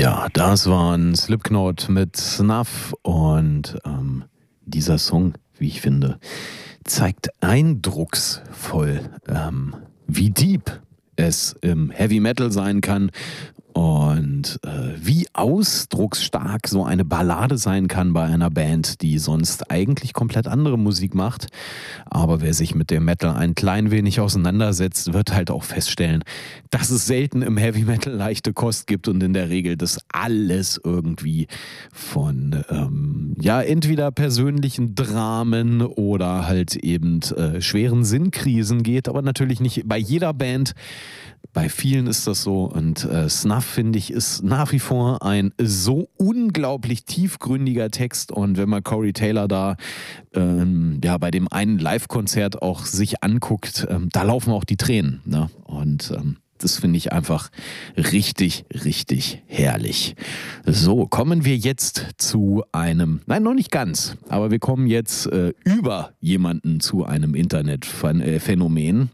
Ja, das war ein Slipknot mit Snuff und dieser Song, wie ich finde, zeigt eindrucksvoll, wie deep es im Heavy Metal sein kann und wie ausdrucksstark so eine Ballade sein kann bei einer Band, die sonst eigentlich komplett andere Musik macht. Aber wer sich mit dem Metal ein klein wenig auseinandersetzt, wird halt auch feststellen, dass es selten im Heavy Metal leichte Kost gibt und in der Regel das alles irgendwie von entweder persönlichen Dramen oder halt eben schweren Sinnkrisen geht, aber natürlich nicht bei jeder Band. Bei vielen ist das so und Snuff, finde ich, ist nach wie vor ein so unglaublich tiefgründiger Text und wenn man Corey Taylor da bei dem einen Live-Konzert auch sich anguckt, da laufen auch die Tränen. Ne? Und das finde ich einfach richtig, richtig herrlich. So, kommen wir jetzt zu einem, nein, noch nicht ganz, aber wir kommen jetzt über jemanden zu einem Internetphänomen.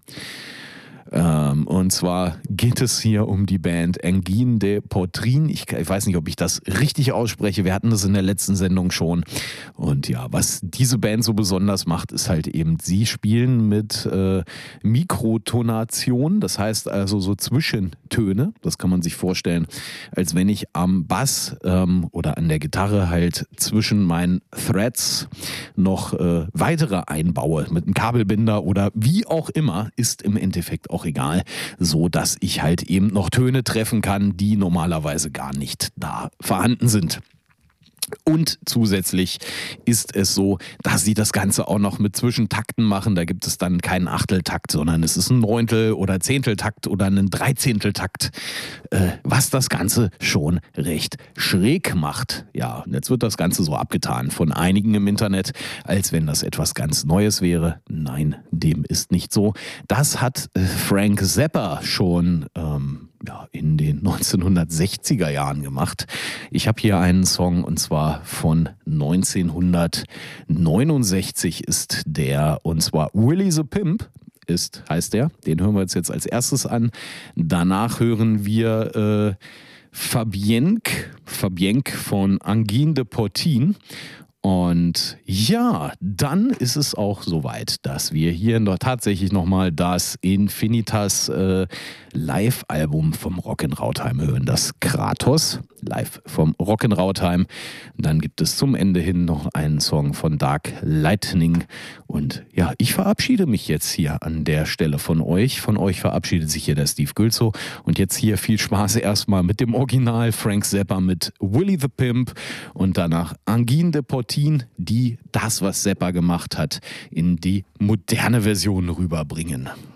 Und zwar geht es hier um die Band Engin de Portrijn. Ich weiß nicht, ob ich das richtig ausspreche. Wir hatten das in der letzten Sendung schon. Und ja, was diese Band so besonders macht, ist halt eben, sie spielen mit Mikrotonation. Das heißt also so Zwischentöne. Das kann man sich vorstellen, als wenn ich am Bass oder an der Gitarre halt zwischen meinen Threads noch weitere einbaue. Mit einem Kabelbinder oder wie auch immer, ist im Endeffekt auch egal, so dass ich halt eben noch Töne treffen kann, die normalerweise gar nicht da vorhanden sind. Und zusätzlich ist es so, dass sie das Ganze auch noch mit Zwischentakten machen. Da gibt es dann keinen Achteltakt, sondern es ist ein Neuntel- oder Zehnteltakt oder ein Dreizehnteltakt, was das Ganze schon recht schräg macht. Ja, und jetzt wird das Ganze so abgetan von einigen im Internet, als wenn das etwas ganz Neues wäre. Nein, dem ist nicht so. Das hat Frank Zappa schon in den 1960er Jahren gemacht. Ich habe hier einen Song und zwar von 1969 ist der, und zwar Willie the Pimp heißt der. Den hören wir jetzt als erstes an. Danach hören wir Fabienk von Engin de Portrijn. Und ja, dann ist es auch soweit, dass wir hier tatsächlich nochmal das Infinitas Live-Album vom Rock'n'Rautheim hören, das Kratos live vom Rock'n'Rautheim. Dann gibt es zum Ende hin noch einen Song von Dark Lightning. Und ja, ich verabschiede mich jetzt hier an der Stelle von euch. Von euch verabschiedet sich hier der Steve Gülzow. Und jetzt hier viel Spaß erstmal mit dem Original Frank Zappa mit Willie the Pimp und danach Engin de Portrijn, die das, was Zappa gemacht hat, in die moderne Version rüberbringen.